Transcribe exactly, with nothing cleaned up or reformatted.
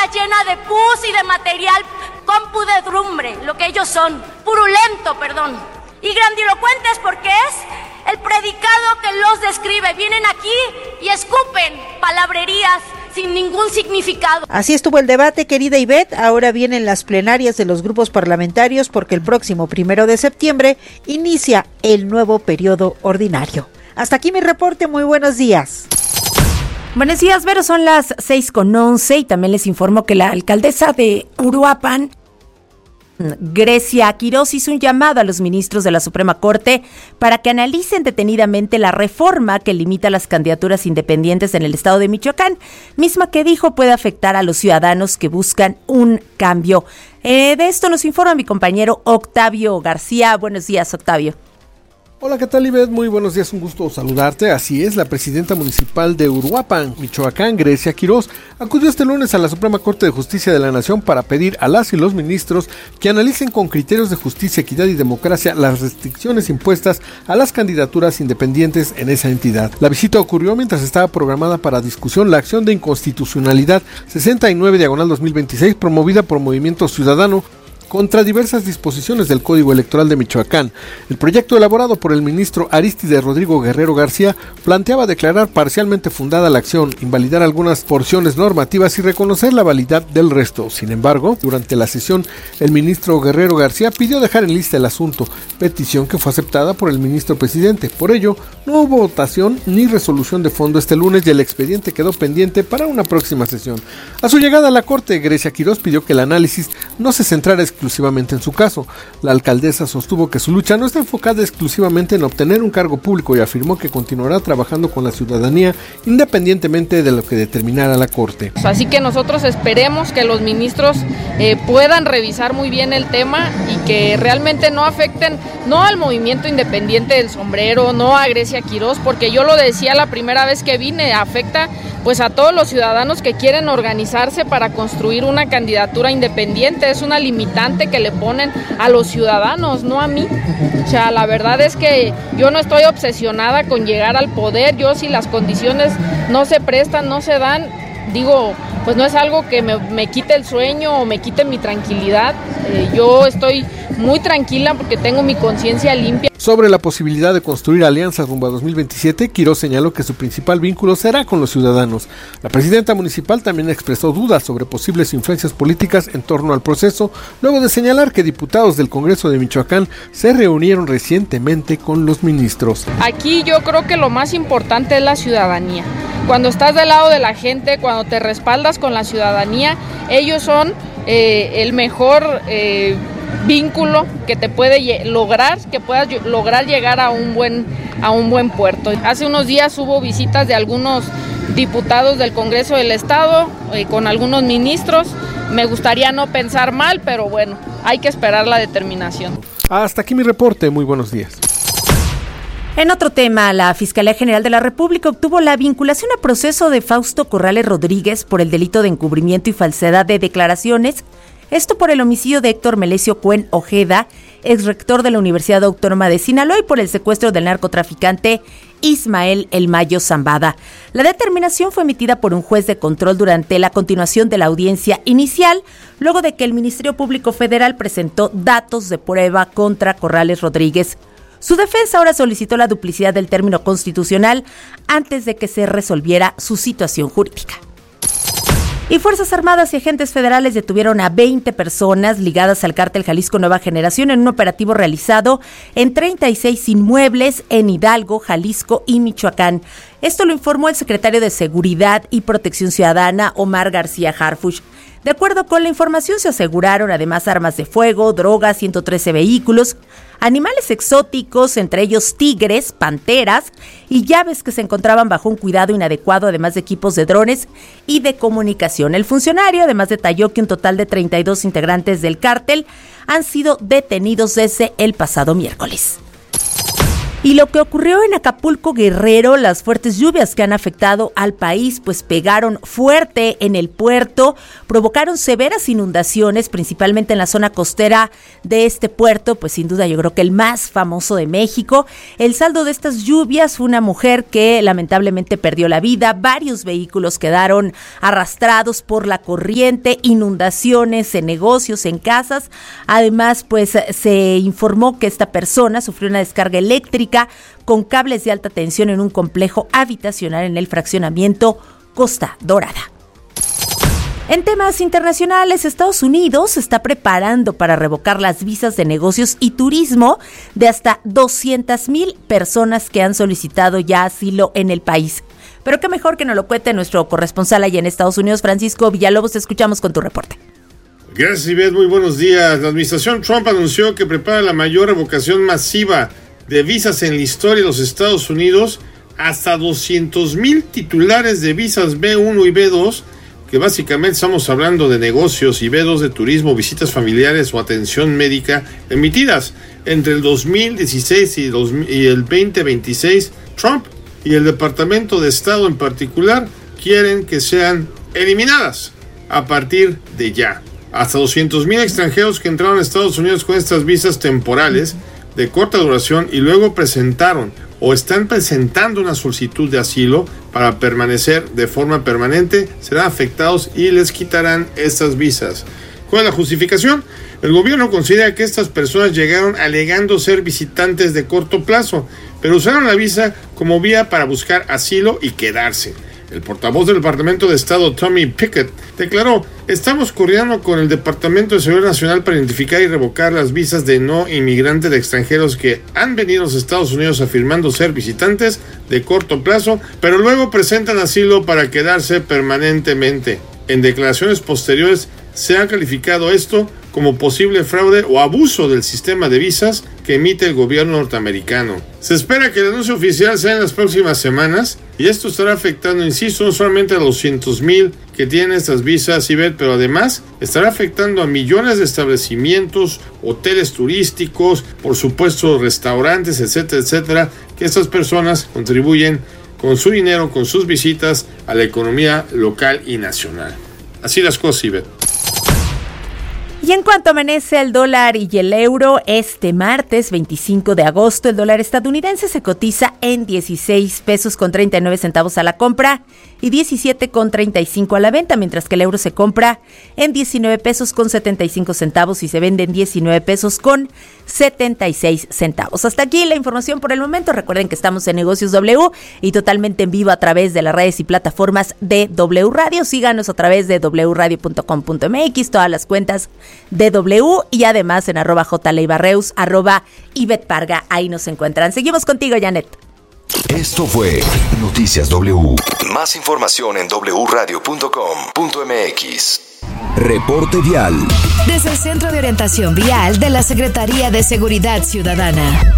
llena de pus y de material con pudredumbre, lo que ellos son, purulento, perdón, y grandilocuentes porque es el predicado que los describe. Vienen aquí y escupen palabrerías sin ningún significado. Así estuvo el debate, querida Ivette. Ahora vienen las plenarias de los grupos parlamentarios porque el próximo primero de septiembre inicia el nuevo periodo ordinario. Hasta aquí mi reporte, muy buenos días. Buenos días, Vero, son las seis con once y también les informo que la alcaldesa de Uruapan, Grecia Quirós, hizo un llamado a los ministros de la Suprema Corte para que analicen detenidamente la reforma que limita las candidaturas independientes en el estado de Michoacán, misma que dijo puede afectar a los ciudadanos que buscan un cambio. Eh, de esto nos informa mi compañero Octavio García. Buenos días, Octavio. Hola, ¿qué tal, Ivette? Muy buenos días, un gusto saludarte. Así es, la presidenta municipal de Uruapan, Michoacán, Grecia Quirós, acudió este lunes a la Suprema Corte de Justicia de la Nación para pedir a las y los ministros que analicen con criterios de justicia, equidad y democracia las restricciones impuestas a las candidaturas independientes en esa entidad. La visita ocurrió mientras estaba programada para discusión la acción de inconstitucionalidad sesenta y nueve diagonal dos mil veintiséis promovida por Movimiento Ciudadano contra diversas disposiciones del Código Electoral de Michoacán. El proyecto elaborado por el ministro Arístide Rodrigo Guerrero García planteaba declarar parcialmente fundada la acción, invalidar algunas porciones normativas y reconocer la validad del resto. Sin embargo, durante la sesión, el ministro Guerrero García pidió dejar en lista el asunto, petición que fue aceptada por el ministro presidente. Por ello, no hubo votación ni resolución de fondo este lunes y el expediente quedó pendiente para una próxima sesión. A su llegada a la Corte, Grecia Quirós pidió que el análisis no se centrara exclusivamente en su caso. La alcaldesa sostuvo que su lucha no está enfocada exclusivamente en obtener un cargo público y afirmó que continuará trabajando con la ciudadanía independientemente de lo que determinara la Corte. Así que nosotros esperemos que los ministros eh, puedan revisar muy bien el tema y que realmente no afecten no al movimiento independiente del sombrero, no a Grecia Quirós, porque yo lo decía la primera vez que vine, afecta pues a todos los ciudadanos que quieren organizarse para construir una candidatura independiente. Es una limitante que le ponen a los ciudadanos, no a mí. O sea, la verdad es que yo no estoy obsesionada con llegar al poder. Yo, si las condiciones no se prestan, no se dan, digo, pues no es algo que me, me quite el sueño o me quite mi tranquilidad. Eh, yo estoy muy tranquila porque tengo mi conciencia limpia. Sobre la posibilidad de construir alianzas rumbo a dos mil veintisiete, Quirós señaló que su principal vínculo será con los ciudadanos. La presidenta municipal también expresó dudas sobre posibles influencias políticas en torno al proceso, luego de señalar que diputados del Congreso de Michoacán se reunieron recientemente con los ministros. Aquí yo creo que lo más importante es la ciudadanía. Cuando estás del lado de la gente, cuando te respaldas con la ciudadanía, ellos son eh, el mejor eh, vínculo que te puede lograr, que puedas lograr llegar a un buen, a un buen puerto. Hace unos días hubo visitas de algunos diputados del Congreso del Estado eh, con algunos ministros. Me gustaría no pensar mal, pero bueno, hay que esperar la determinación. Hasta aquí mi reporte, muy buenos días. En otro tema, la Fiscalía General de la República obtuvo la vinculación a proceso de Fausto Corrales Rodríguez por el delito de encubrimiento y falsedad de declaraciones, esto por el homicidio de Héctor Melesio Cuen Ojeda, exrector de la Universidad Autónoma de Sinaloa, y por el secuestro del narcotraficante Ismael El Mayo Zambada. La determinación fue emitida por un juez de control durante la continuación de la audiencia inicial, luego de que el Ministerio Público Federal presentó datos de prueba contra Corrales Rodríguez. Su defensa ahora solicitó la duplicidad del término constitucional antes de que se resolviera su situación jurídica. Y Fuerzas Armadas y agentes federales detuvieron a veinte personas ligadas al cártel Jalisco Nueva Generación en un operativo realizado en treinta y seis inmuebles en Hidalgo, Jalisco y Michoacán. Esto lo informó el secretario de Seguridad y Protección Ciudadana, Omar García Harfuch. De acuerdo con la información, se aseguraron además armas de fuego, drogas, ciento trece vehículos, animales exóticos, entre ellos tigres, panteras y llaves que se encontraban bajo un cuidado inadecuado, además de equipos de drones y de comunicación. El funcionario además detalló que un total de treinta y dos integrantes del cártel han sido detenidos desde el pasado miércoles. Y lo que ocurrió en Acapulco, Guerrero, las fuertes lluvias que han afectado al país, pues pegaron fuerte en el puerto, provocaron severas inundaciones, principalmente en la zona costera de este puerto, pues sin duda yo creo que el más famoso de México. El saldo de estas lluvias fue una mujer que lamentablemente perdió la vida, varios vehículos quedaron arrastrados por la corriente, inundaciones en negocios, en casas. Además, pues se informó que esta persona sufrió una descarga eléctrica con cables de alta tensión en un complejo habitacional en el fraccionamiento Costa Dorada. En temas internacionales, Estados Unidos se está preparando para revocar las visas de negocios y turismo de hasta doscientas mil personas que han solicitado ya asilo en el país. Pero qué mejor que nos lo cuente nuestro corresponsal allá en Estados Unidos, Francisco Villalobos. Te escuchamos con tu reporte. Gracias, Ivette. Muy buenos días. La administración Trump anunció que prepara la mayor revocación masiva de visas en la historia de los Estados Unidos. Hasta doscientos mil titulares de visas B uno y B dos, que básicamente estamos hablando de negocios, y B dos de turismo, visitas familiares o atención médica, emitidas entre el dos mil dieciséis y, dos, y el veinte veintiséis. Trump y el Departamento de Estado en particular quieren que sean eliminadas a partir de ya. Hasta doscientos mil extranjeros que entraron a Estados Unidos con estas visas temporales de corta duración y luego presentaron o están presentando una solicitud de asilo para permanecer de forma permanente, serán afectados y les quitarán estas visas. ¿Cuál es la justificación? El gobierno considera que estas personas llegaron alegando ser visitantes de corto plazo, pero usaron la visa como vía para buscar asilo y quedarse. El portavoz del Departamento de Estado, Tommy Pickett, declaró: estamos coordinando con el Departamento de Seguridad Nacional para identificar y revocar las visas de no inmigrantes de extranjeros que han venido a los Estados Unidos afirmando ser visitantes de corto plazo, pero luego presentan asilo para quedarse permanentemente. En declaraciones posteriores se ha calificado esto como posible fraude o abuso del sistema de visas que emite el gobierno norteamericano. Se espera que el anuncio oficial sea en las próximas semanas y esto estará afectando, insisto, no solamente a los doscientos mil que tienen estas visas, Ivette, pero además estará afectando a millones de establecimientos, hoteles turísticos, por supuesto restaurantes, etcétera, etcétera, que estas personas contribuyen con su dinero, con sus visitas a la economía local y nacional. Así las cosas, Ivette. Y en cuanto amanece el dólar y el euro, este martes veinticinco de agosto, el dólar estadounidense se cotiza en dieciséis pesos con treinta y nueve centavos a la compra y diecisiete con treinta y cinco a la venta, mientras que el euro se compra en diecinueve pesos con setenta y cinco centavos y se vende en diecinueve pesos con setenta y seis centavos. Hasta aquí la información por el momento. Recuerden que estamos en Negocios W y totalmente en vivo a través de las redes y plataformas de W Radio. Síganos a través de doble u radio punto com punto m x, todas las cuentas de W y además en arroba jleibarreus, arroba Ivette Parga. Ahí nos encuentran. Seguimos contigo, Janet. Esto fue Noticias W. Más información en doble u radio punto com punto m x. Reporte vial. Desde el Centro de Orientación Vial de la Secretaría de Seguridad Ciudadana.